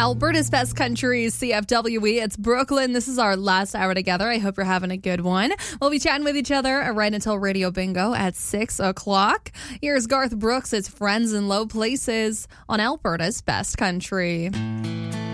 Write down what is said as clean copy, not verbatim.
Alberta's Best Country, CFWE. It's Brooklyn. This is our last hour together. I hope you're having a good one. We'll be chatting with each other right until Radio Bingo at 6 o'clock. Here's Garth Brooks. It's Friends in Low Places on Alberta's Best Country.